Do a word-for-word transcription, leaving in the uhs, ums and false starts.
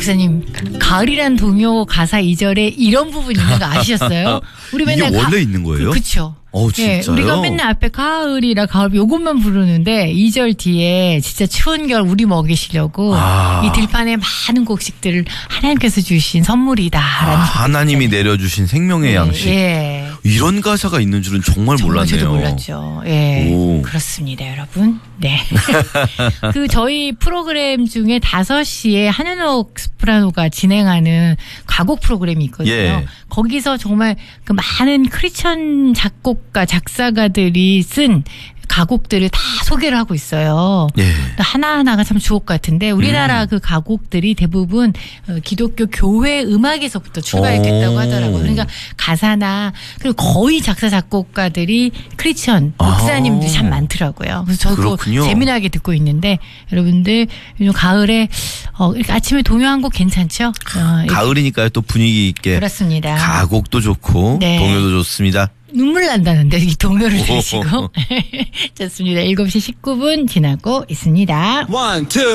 목사님, 가을이란 동요 가사 이 절에 이런 부분이 있는 거 아시셨어요? 우리 맨날 이게 원래 가, 있는 거예요? 그, 그쵸. 어, 진짜요? 예, 우리가 맨날 앞에 가을이라 가을 요것만 부르는데 이 절 뒤에 진짜 추운 겨울 우리 먹이시려고 아. 이 들판에 많은 곡식들을 하나님께서 주신 선물이다라는 아, 하나님이 내려주신 생명의 예, 양식. 예. 이런 가사가 있는 줄은 정말, 정말 몰랐네요. 저도 몰랐죠. 예. 오. 그렇습니다, 여러분. 네. 그 저희 프로그램 중에 다섯 시에 한현옥 소프라노가 진행하는 가곡 프로그램이 있거든요. 예. 거기서 정말 그 많은 크리스천 작곡가, 작사가들이 쓴 가곡들을 다 소개를 하고 있어요. 예. 하나하나가 참 주옥 같은데 우리나라 음. 그 가곡들이 대부분 기독교 교회 음악에서부터 출발했다고 오. 하더라고요. 그러니까 가사나 그리고 거의 작사 작곡가들이 크리스천 목사님들이 아. 참 많더라고요. 그래서 저도 그렇군요. 재미나게 듣고 있는데 여러분들 요즘 가을에 어, 이렇게 아침에 동요 한 곡 괜찮죠? 어, 가을이니까요. 또 분위기 있게. 그렇습니다. 가곡도 좋고 네. 동요도 좋습니다. 눈물 난다는데 이 동요를 들으시고 좋습니다. 일곱 시 십구 분 지나고 있습니다. One, two.